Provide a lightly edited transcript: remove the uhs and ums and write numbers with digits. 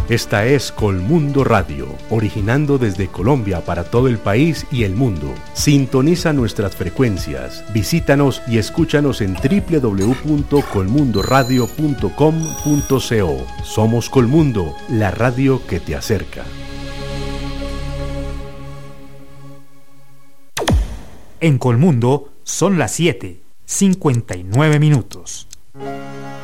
Esta es Colmundo Radio, originando desde Colombia para todo el país y el mundo. Sintoniza nuestras frecuencias, visítanos y escúchanos en www.colmundoradio.com.co. Somos Colmundo, la radio que te acerca. En Colmundo son las 7:59.